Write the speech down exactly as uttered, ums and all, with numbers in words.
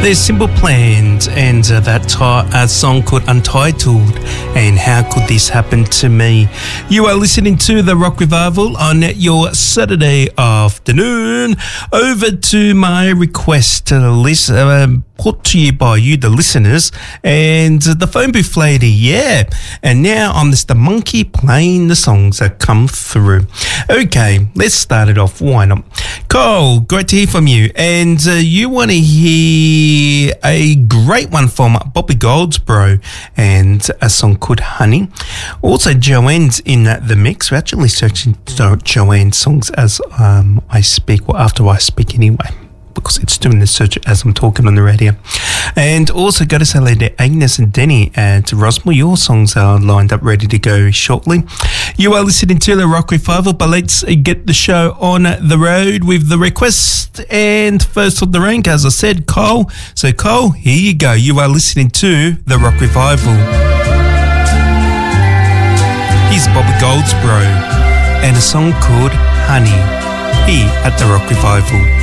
There's Simple Plans and uh, that t- uh, song called Untitled and How Could This Happen to Me. You are listening to the Rock Revival on your Saturday afternoon. Over to my request to listen, uh, put to you by you, the listeners, and the phone booth lady, yeah. And now I'm Mister Monkey playing the songs that come through. Okay, let's start it off. Why not? Cole, great to hear from you. And uh, you want to hear a great one from Bobby Goldsboro and a song called Honey. Also, Joanne's in the mix. We're actually searching Joanne's songs as um, I speak, or after I speak anyway, because it's doing the search as I'm talking on the radio. And also got to say hello to Agnes and Denny and Rosmo. Your songs are lined up ready to go shortly. You are listening to the Rock Revival, but let's get the show on the road with the request. And first on the rank, as I said, Cole. So Cole, here you go. You are listening to the Rock Revival. Here's Bobby Goldsboro and a song called Honey here at the Rock Revival.